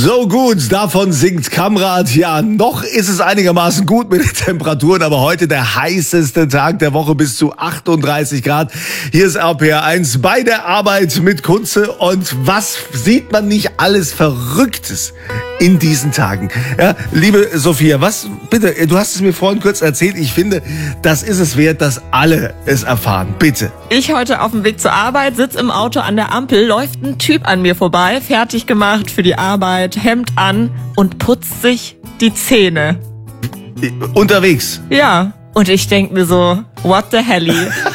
So gut, davon singt Kamrat. Ja, noch ist es einigermaßen gut mit den Temperaturen, aber heute der heißeste Tag der Woche bis zu 38 Grad. Hier ist RPR1 bei der Arbeit mit Kunze. Und was sieht man nicht alles Verrücktes in diesen Tagen? Ja, liebe Sophia, bitte, du hast es mir vorhin kurz erzählt. Ich finde, das ist es wert, dass alle es erfahren. Bitte. Ich heute auf dem Weg zur Arbeit, sitze im Auto an der Ampel, läuft ein Typ an mir vorbei, fertig gemacht für die Arbeit, Hemd an und putzt sich die Zähne. Unterwegs? Ja, und ich denk mir so, what the helly?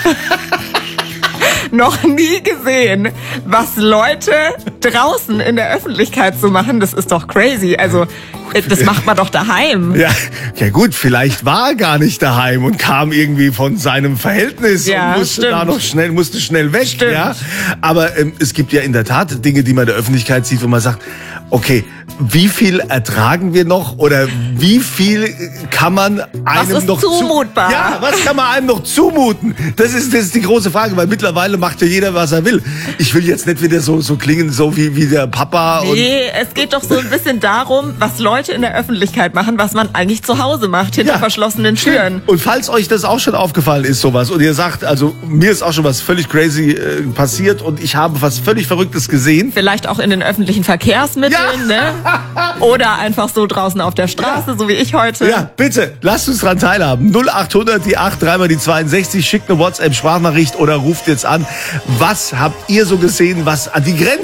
Noch nie gesehen, was Leute draußen in der Öffentlichkeit so machen. Das ist doch crazy. Also, das macht man doch daheim. Ja gut, vielleicht war er gar nicht daheim und kam irgendwie von seinem Verhältnis und musste schnell weg. Stimmt. Ja? Aber es gibt ja in der Tat Dinge, die man in der Öffentlichkeit sieht, wo man sagt, okay, wie viel ertragen wir noch oder wie viel kann man einem noch zumutbar? Was kann man einem noch zumuten? Das ist die große Frage, weil mittlerweile macht ja jeder, was er will. Ich will jetzt nicht wieder so klingen, so wie der Papa. Nee, es geht doch so ein bisschen darum, was Leute in der Öffentlichkeit machen, was man eigentlich zu Hause macht, hinter verschlossenen Türen. Und falls euch das auch schon aufgefallen ist, sowas, und ihr sagt, also mir ist auch schon was völlig crazy passiert und ich habe was völlig Verrücktes gesehen. Vielleicht auch in den öffentlichen Verkehrsmitteln, ne? Oder einfach so draußen auf der Straße, so wie ich heute. Ja, bitte, lasst uns dran teilhaben. 0800 die 8 3 mal die 62, schickt eine WhatsApp-Sprachnachricht oder ruft jetzt an. Was habt ihr so gesehen, was an die Grenze